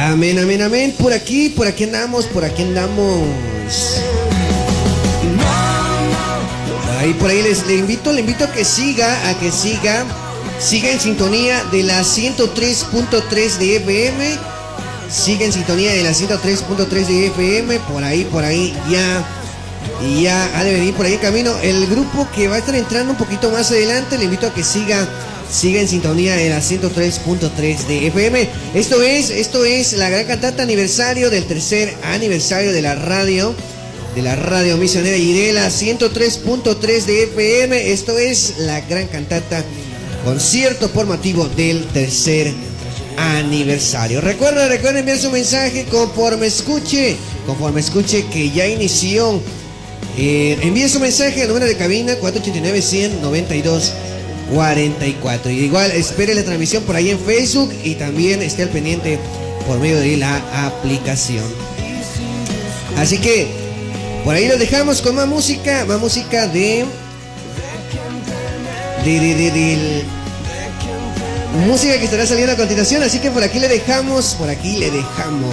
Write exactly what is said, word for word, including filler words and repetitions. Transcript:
Amén, amén, amén. Por aquí, por aquí andamos, por aquí andamos. Ahí, por ahí les le invito, le invito a que siga, a que siga, siga en sintonía de la ciento tres punto tres de F M. Siga en sintonía de la ciento tres punto tres de F M. Por ahí, por ahí, ya, ya ha de venir por ahí en camino el grupo que va a estar entrando un poquito más adelante. Le invito a que siga. Siga en sintonía de la ciento tres punto tres de F M. Esto es, esto es la gran cantata aniversario del tercer aniversario de la radio, de la radio misionera y de la ciento tres punto tres de F M. Esto es la gran cantata concierto por motivo del tercer aniversario. Recuerda, recuerda enviar su mensaje conforme escuche, conforme escuche que ya inició. Eh, envíe su mensaje al número de cabina cuatro ocho nueve, cien, noventa y dos cuarenta y cuatro. Y igual espere la transmisión por ahí en Facebook y también esté al pendiente por medio de la aplicación. Así que por ahí lo dejamos con más música, más música de de, de, de, de música que estará saliendo a continuación. Así que por aquí le dejamos, por aquí le dejamos.